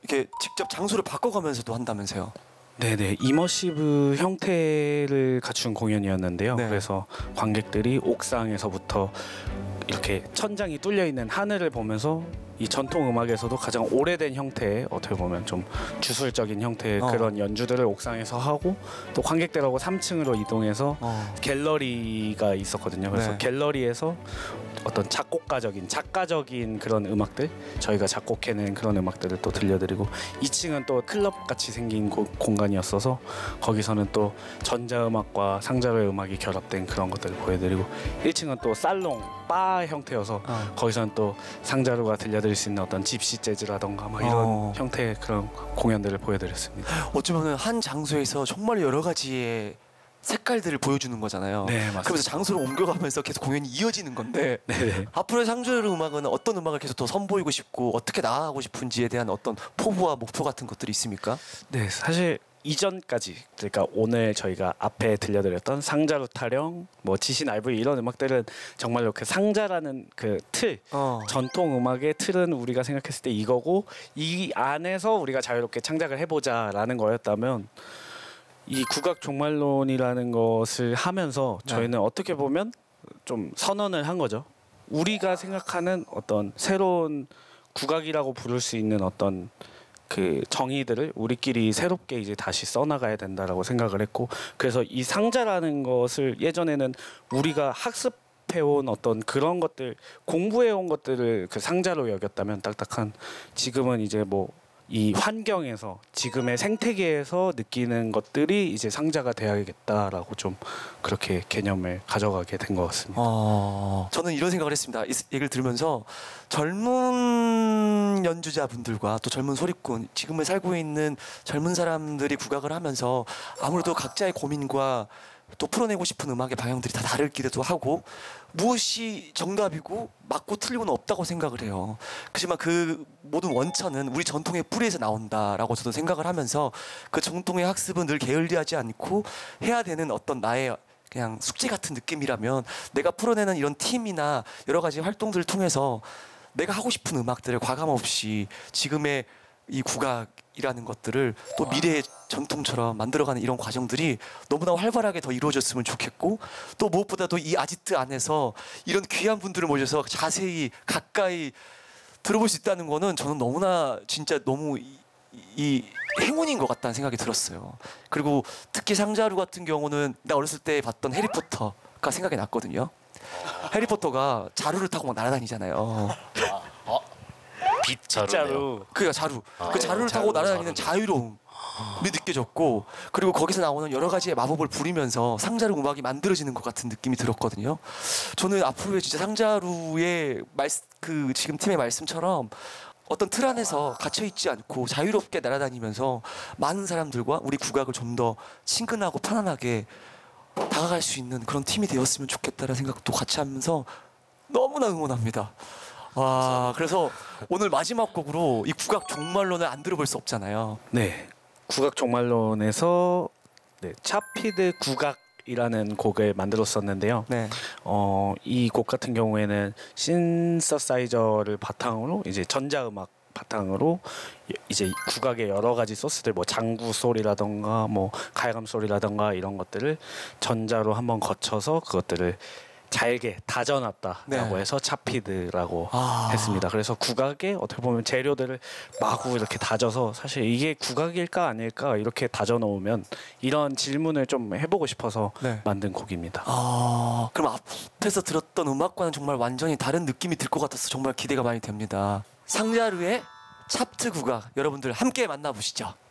이렇게 직접 장소를 바꿔가면서도 한다면서요? 네네, 이머시브 형태를 갖춘 공연이었는데요. 네. 그래서 관객들이 옥상에서부터 이렇게 천장이 뚫려 있는 하늘을 보면서 이 전통 음악에서도 가장 오래된 형태의, 어떻게 보면 좀 주술적인 형태의 그런 연주들을 옥상에서 하고, 또 관객들하고 3층으로 이동해서 갤러리가 있었거든요. 그래서 네. 갤러리에서 어떤 작가적인 그런 음악들, 저희가 작곡해낸 그런 음악들을 또 들려드리고, 2층은 또 클럽 같이 생긴 공간이었어서 거기서는 또 전자음악과 상자로의 음악이 결합된 그런 것들을 보여드리고, 1층은 또 살롱, 바 형태여서 거기서는 또 상자루가 들려드릴 수 있는 어떤 집시 재즈라던가 막 이런 형태의 그런 공연들을 보여드렸습니다. 어쩌면 한 장소에서 정말 여러 가지의 색깔들을 보여주는 거잖아요. 네, 맞습니다. 그러면서 장소를 옮겨가면서 계속 공연이 이어지는 건데 네네. 앞으로의 상주르 음악은 어떤 음악을 계속 더 선보이고 싶고 어떻게 나아가고 싶은지에 대한 어떤 포부와 목표 같은 것들이 있습니까? 네, 사실 이전까지, 그러니까 오늘 저희가 앞에 들려드렸던 상자루 타령, 뭐 지신 RV 이런 음악들은 정말로 그 상자라는 그 틀, 전통 음악의 틀은 우리가 생각했을 때 이거고, 이 안에서 우리가 자유롭게 창작을 해보자라는 거였다면, 이 국악 종말론이라는 것을 하면서 저희는 어떻게 보면 좀 선언을 한 거죠. 우리가 생각하는 어떤 새로운 국악이라고 부를 수 있는 어떤 그 정의들을 우리끼리 새롭게 이제 다시 써나가야 된다라고 생각을 했고, 그래서 이 상자라는 것을 예전에는 우리가 학습해온 어떤 그런 것들, 공부해온 것들을 그 상자로 여겼다면 딱딱한, 지금은 이제 뭐 이 환경에서, 지금의 생태계에서 느끼는 것들이 이제 상자가 돼야겠다라고 좀 그렇게 개념을 가져가게 된 것 같습니다. 저는 이런 생각을 했습니다. 이 얘기를 들으면서 젊은 연주자분들과 또 젊은 소리꾼, 지금을 살고 있는 젊은 사람들이 국악을 하면서 아무래도 각자의 고민과 또 풀어내고 싶은 음악의 방향들이 다 다르기도 하고, 무엇이 정답이고 맞고 틀리고는 없다고 생각을 해요. 그렇지만 그 모든 원천은 우리 전통의 뿌리에서 나온다라고 저도 생각을 하면서, 그 전통의 학습은 늘 게을리하지 않고 해야 되는 어떤 나의 그냥 숙제 같은 느낌이라면, 내가 풀어내는 이런 팀이나 여러 가지 활동들을 통해서 내가 하고 싶은 음악들을 과감 없이 지금의 이 국악이라는 것들을 또 미래의 전통처럼 만들어가는 이런 과정들이 너무나 활발하게 더 이루어졌으면 좋겠고, 또 무엇보다도 이 아지트 안에서 이런 귀한 분들을 모셔서 자세히 가까이 들어볼 수 있다는 거는 저는 너무나 진짜 너무 이 행운인 것 같다는 생각이 들었어요. 그리고 특히 상자루 같은 경우는 나 어렸을 때 봤던 해리포터가 생각이 났거든요. 해리포터가 자루를 타고 막 날아다니잖아요. 빗자루. 그러니까 자루. 그 자루를 타고 날아다니는 자유로움이 느껴졌고, 그리고 거기서 나오는 여러 가지의 마법을 부리면서 상자루 음악이 만들어지는 것 같은 느낌이 들었거든요. 저는 앞으로의 진짜 상자루의 그 지금 팀의 말씀처럼 어떤 틀 안에서 갇혀있지 않고 자유롭게 날아다니면서 많은 사람들과 우리 국악을 좀 더 친근하고 편안하게 다가갈 수 있는 그런 팀이 되었으면 좋겠다는 생각도 같이 하면서 너무나 응원합니다. 와, 그래서 오늘 마지막 곡으로 이 국악 종말론을 안 들어볼 수 없잖아요. 네, 국악 종말론에서 차피드 국악이라는 곡을 만들었었는데요. 네. 이 곡 같은 경우에는 신서사이저를 바탕으로, 이제 전자음악 바탕으로 이제 국악의 여러 가지 소스들, 뭐 장구 소리라던가 뭐 가야금 소리라던가 이런 것들을 전자로 한번 거쳐서 그것들을 잘게 다져놨다라고 해서 차피드라고 했습니다. 그래서 국악의 어떻게 보면 재료들을 마구 이렇게 다져서, 사실 이게 국악일까 아닐까 이렇게 다져 놓으면 이런 질문을 좀 해보고 싶어서 만든 곡입니다. 그럼 앞에서 들었던 음악과는 정말 완전히 다른 느낌이 들 것 같아서 정말 기대가 많이 됩니다. 상자루의 차트 국악, 여러분들 함께 만나보시죠.